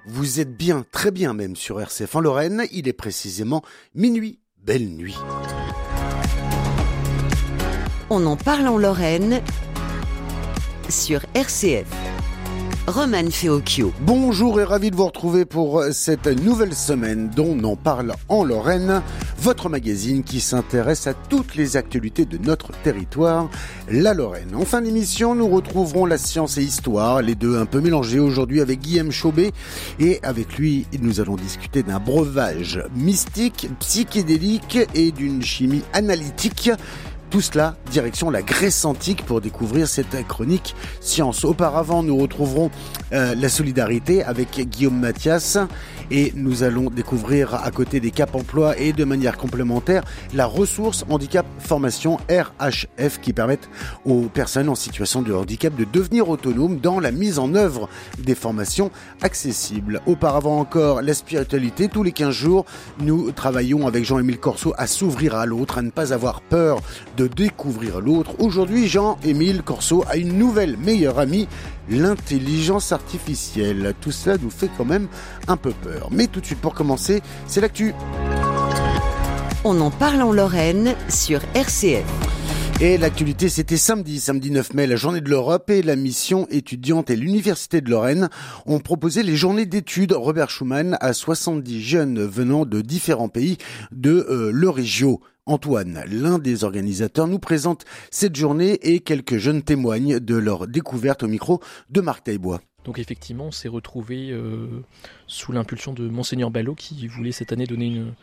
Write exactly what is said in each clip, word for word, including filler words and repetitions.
Vous êtes bien, très bien même sur R C F en Lorraine, il est précisément minuit. Belle nuit. On en parle en Lorraine sur R C F. Roman Feocchio. Bonjour et ravi de vous retrouver pour cette nouvelle semaine dont on en parle en Lorraine, votre magazine qui s'intéresse à toutes les actualités de notre territoire, la Lorraine. En fin d'émission, nous retrouverons la science et histoire, les deux un peu mélangés aujourd'hui avec Guillaume Chaubet, et avec lui, nous allons discuter d'un breuvage mystique, psychédélique et d'une chimie analytique. Tout cela, direction la Grèce antique pour découvrir cette chronique science. Auparavant, nous retrouverons euh, la solidarité avec Guillaume Mathias et nous allons découvrir à côté des Cap Emploi et de manière complémentaire la ressource handicap formation R H F qui permettent aux personnes en situation de handicap de devenir autonomes dans la mise en œuvre des formations accessibles. Auparavant encore, la spiritualité. Tous les quinze jours, nous travaillons avec Jean-Émile Corso à s'ouvrir à l'autre, à ne pas avoir peur de de découvrir l'autre. Aujourd'hui, Jean-Émile Corso a une nouvelle meilleure amie, l'intelligence artificielle. Tout cela nous fait quand même un peu peur. Mais tout de suite, pour commencer, c'est l'actu. On en parle en Lorraine sur R C F. Et l'actualité, c'était samedi, samedi neuf mai, la journée de l'Europe et la mission étudiante et l'Université de Lorraine ont proposé les journées d'études Robert Schuman à soixante-dix jeunes venant de différents pays de euh, l'Eurégio. Antoine, l'un des organisateurs, nous présente cette journée et quelques jeunes témoignent de leur découverte au micro de Marc Taillebois. Donc effectivement, on s'est retrouvé euh, sous l'impulsion de Monseigneur Ballot qui voulait cette année donner une,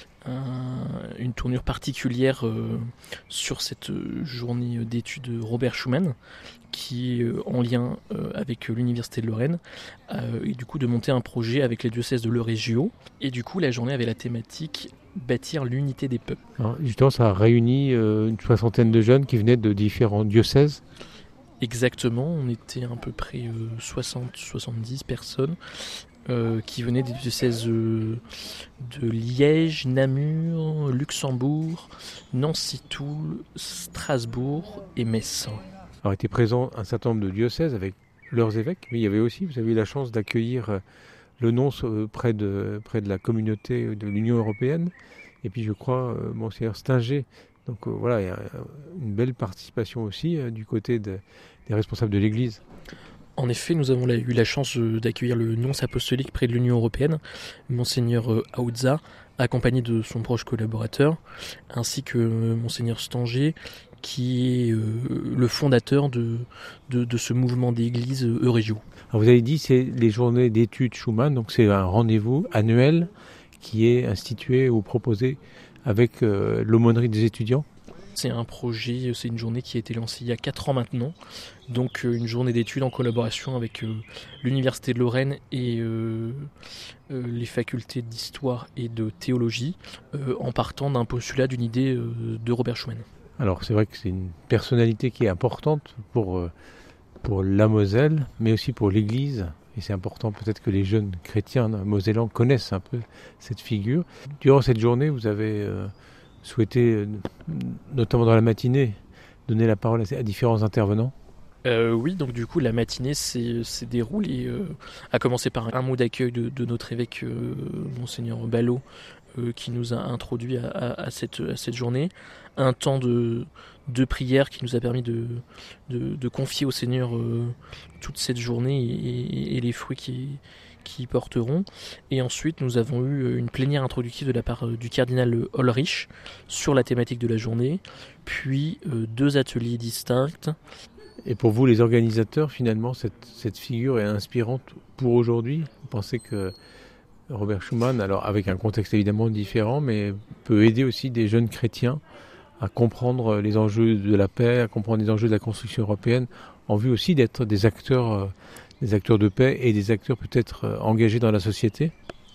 un, une tournure particulière euh, sur cette journée d'études Robert Schuman, qui est en lien euh, avec l'Université de Lorraine, euh, et du coup de monter un projet avec les diocèses de l'Eurégio. Et du coup, la journée avait la thématique bâtir l'unité des peuples. Alors, justement, ça a réuni euh, une soixantaine de jeunes qui venaient de différents diocèses. Exactement, on était à peu près euh, soixante à soixante-dix personnes euh, qui venaient des diocèses euh, de Liège, Namur, Luxembourg, Nancy, Toul, Strasbourg et Metz. Alors, étaient présents un certain nombre de diocèses avec leurs évêques, mais il y avait aussi, vous avez eu la chance d'accueillir euh, le nonce euh, près de, près de la communauté de l'Union européenne, et puis je crois euh, Monseigneur Stinger. Donc euh, voilà, il y a une belle participation aussi euh, du côté de, des responsables de l'Église. En effet, nous avons eu la chance d'accueillir le nonce apostolique près de l'Union européenne, Monseigneur Aoudza, accompagné de son proche collaborateur, ainsi que Monseigneur Stanger, qui est euh, le fondateur de, de, de ce mouvement d'église Eurégio. Alors vous avez dit c'est les journées d'études Schuman, donc c'est un rendez-vous annuel qui est institué ou proposé avec euh, l'aumônerie des étudiants. C'est un projet, c'est une journée qui a été lancée il y a quatre ans maintenant, donc euh, une journée d'études en collaboration avec euh, l'Université de Lorraine et euh, euh, les facultés d'histoire et de théologie, euh, en partant d'un postulat d'une idée euh, de Robert Schuman. Alors c'est vrai que c'est une personnalité qui est importante pour, euh, pour la Moselle, mais aussi pour l'Église. Et c'est important peut-être que les jeunes chrétiens mosellans connaissent un peu cette figure. Durant cette journée, vous avez euh, souhaité, euh, notamment dans la matinée, donner la parole à, à différents intervenants. Euh, oui, donc du coup la matinée s'est, s'est déroulée, euh, à commencer par un mot d'accueil de, de notre évêque euh, Monseigneur Ballot, euh, qui nous a introduit à, à, à, cette, à cette journée, un temps de, de prière qui nous a permis de, de, de confier au Seigneur euh, toute cette journée et, et, et les fruits qui, qui y porteront. Et ensuite nous avons eu une plénière introductive de la part du cardinal Ulrich sur la thématique de la journée, puis euh, deux ateliers distincts. Et pour vous, les organisateurs, finalement, cette, cette figure est inspirante pour aujourd'hui. Vous pensez que Robert Schuman, alors avec un contexte évidemment différent, mais peut aider aussi des jeunes chrétiens à comprendre les enjeux de la paix, à comprendre les enjeux de la construction européenne, en vue aussi d'être des acteurs, des acteurs de paix et des acteurs peut-être engagés dans la société?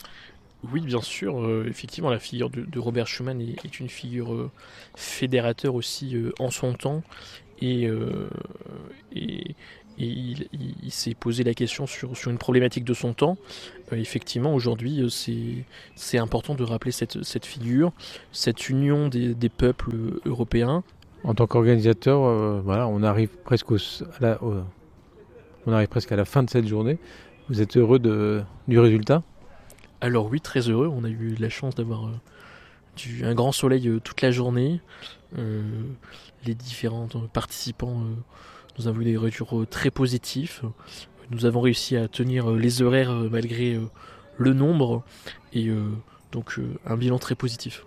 Oui, bien sûr. Euh, effectivement, la figure de, de Robert Schuman est, est une figure euh, fédérateur aussi euh, en son temps. Et, euh, et, et il, il, il s'est posé la question sur, sur une problématique de son temps. Euh, effectivement, aujourd'hui, c'est, c'est important de rappeler cette, cette figure, cette union des, des peuples européens. En tant qu'organisateur, euh, voilà, on arrive presque au, à la, au, on arrive presque à la fin de cette journée. Vous êtes heureux de, du résultat ? Alors oui, très heureux. On a eu la chance d'avoir euh, du, un grand soleil euh, toute la journée. Euh, les différents participants euh, nous avons eu des retours euh, très positifs. Nous avons réussi à tenir euh, les horaires euh, malgré euh, le nombre. Et euh, donc euh, un bilan très positif.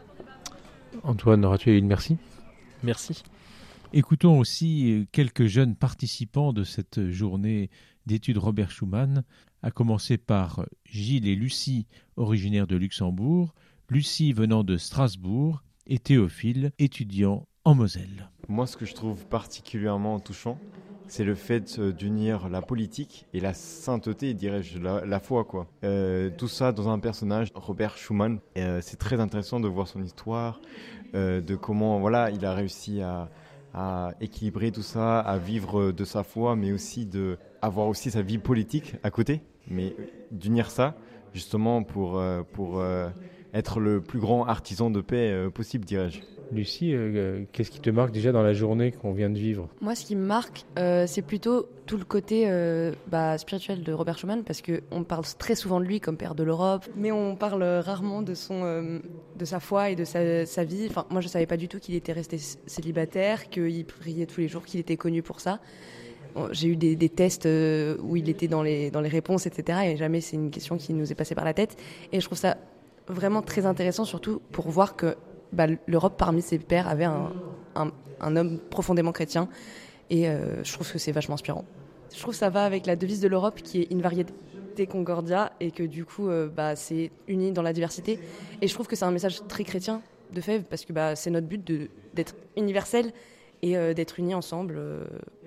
Antoine Ratuel, merci. Merci. Écoutons aussi quelques jeunes participants de cette journée d'études Robert Schuman, à commencer par Gilles et Lucie, originaires de Luxembourg, Lucie venant de Strasbourg et Théophile, étudiant en Moselle. Moi, ce que je trouve particulièrement touchant, c'est le fait d'unir la politique et la sainteté, dirais-je, la, la foi, quoi. Euh, tout ça dans un personnage, Robert Schuman. Euh, c'est très intéressant de voir son histoire, euh, de comment, voilà, il a réussi à, à équilibrer tout ça, à vivre de sa foi, mais aussi de avoir aussi sa vie politique à côté. Mais d'unir ça, justement, pour, euh, pour euh, être le plus grand artisan de paix euh, possible, dirais-je. Lucie, euh, qu'est-ce qui te marque déjà dans la journée qu'on vient de vivre ? Moi, ce qui me marque, euh, c'est plutôt tout le côté euh, bah, spirituel de Robert Schuman, parce qu'on parle très souvent de lui comme père de l'Europe, mais on parle rarement de, son, euh, de sa foi et de sa, sa vie. Enfin, moi, je ne savais pas du tout qu'il était resté célibataire, qu'il priait tous les jours, qu'il était connu pour ça. Bon, j'ai eu des, des tests euh, où il était dans les, dans les réponses, et cetera. Et jamais c'est une question qui nous est passée par la tête. Et je trouve ça vraiment très intéressant, surtout pour voir que Bah, l'Europe, parmi ses pairs, avait un, un, un homme profondément chrétien. Et euh, je trouve que c'est vachement inspirant. Je trouve que ça va avec la devise de l'Europe qui est In Variete Concordia, et que du coup, euh, bah, c'est uni dans la diversité. Et je trouve que c'est un message très chrétien de fait, parce que bah, c'est notre but de, d'être universel et euh, d'être unis ensemble euh,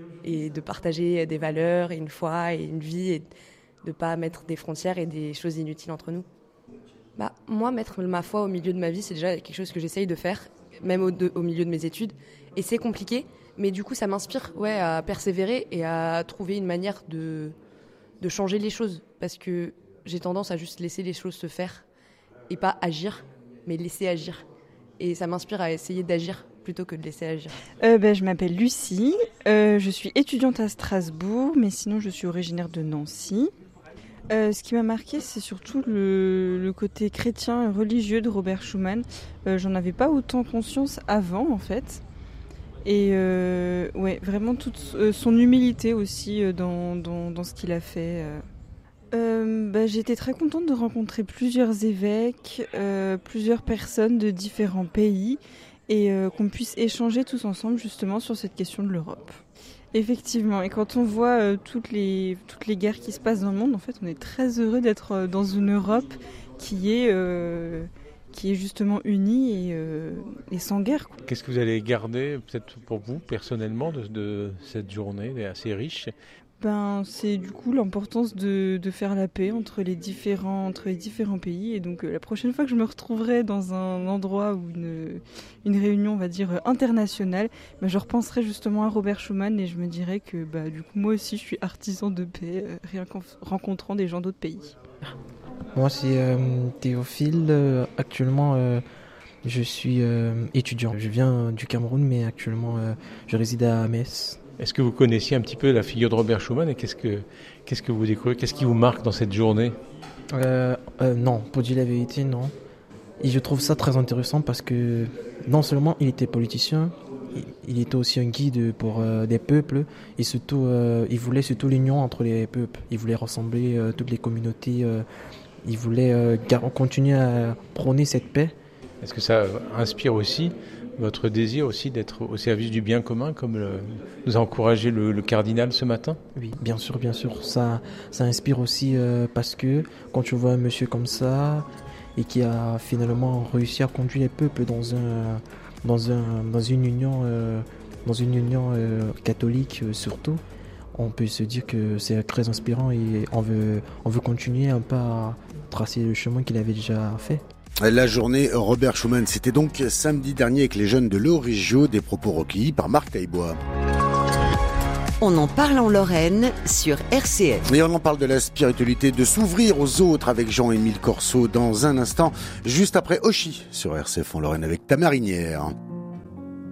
et de partager des valeurs et une foi et une vie, et de ne pas mettre des frontières et des choses inutiles entre nous. Bah, moi, mettre ma foi au milieu de ma vie, c'est déjà quelque chose que j'essaye de faire, même au, de, au milieu de mes études. Et c'est compliqué, mais du coup, ça m'inspire ouais, à persévérer et à trouver une manière de, de changer les choses. Parce que j'ai tendance à juste laisser les choses se faire et pas agir, mais laisser agir. Et ça m'inspire à essayer d'agir plutôt que de laisser agir. Euh, ben, je m'appelle Lucie, euh, je suis étudiante à Strasbourg, mais sinon je suis originaire de Nancy. Euh, ce qui m'a marqué, c'est surtout le, le côté chrétien et religieux de Robert Schuman. Euh, j'en avais pas autant conscience avant, en fait. Et euh, ouais, vraiment toute euh, son humilité aussi euh, dans, dans, dans ce qu'il a fait. Euh. Euh, bah, j'ai été très contente de rencontrer plusieurs évêques, euh, plusieurs personnes de différents pays, et euh, qu'on puisse échanger tous ensemble justement sur cette question de l'Europe. Effectivement, et quand on voit euh, toutes les, toutes les guerres qui se passent dans le monde, en fait, on est très heureux d'être euh, dans une Europe qui est, euh, qui est justement unie et, euh, et sans guerre, quoi. Qu'est-ce que vous allez garder, peut-être pour vous, personnellement, de, de cette journée assez riche ? Ben, c'est du coup l'importance de, de faire la paix entre les différents, entre les différents pays. Et donc euh, la prochaine fois que je me retrouverai dans un endroit ou une, une réunion, on va dire, internationale, ben, je repenserai justement à Robert Schuman et je me dirai que bah, du coup moi aussi je suis artisan de paix, euh, rien qu'en rencontrant des gens d'autres pays. Moi c'est euh, Théophile, euh, actuellement euh, je suis euh, étudiant. Je viens du Cameroun mais actuellement euh, je réside à Metz. Est-ce que vous connaissiez un petit peu la figure de Robert Schuman et qu'est-ce que, qu'est-ce que vous découvrez, qu'est-ce qui vous marque dans cette journée ? euh, euh, Non, pour dire la vérité, non. Et je trouve ça très intéressant parce que non seulement il était politicien, il était aussi un guide pour euh, des peuples et surtout, euh, il voulait surtout l'union entre les peuples. Il voulait rassembler euh, toutes les communautés, euh, il voulait euh, continuer à prôner cette paix. Est-ce que ça inspire aussi votre désir aussi d'être au service du bien commun, comme le, nous a encouragé le, le cardinal ce matin ? Oui, bien sûr, bien sûr. Ça, ça inspire aussi euh, parce que quand tu vois un monsieur comme ça et qui a finalement réussi à conduire les peuples dans un, dans un, dans une union, euh, dans une union euh, catholique euh, surtout, on peut se dire que c'est très inspirant et on veut, on veut continuer un peu à tracer le chemin qu'il avait déjà fait. La journée Robert Schuman, c'était donc samedi dernier avec les jeunes de l'Origio, des propos recueillis par Marc Taillebois. On en parle en Lorraine sur R C F. Et on en parle de la spiritualité, de s'ouvrir aux autres avec Jean-Émile Corso dans un instant, juste après Oshi sur R C F en Lorraine avec ta marinière.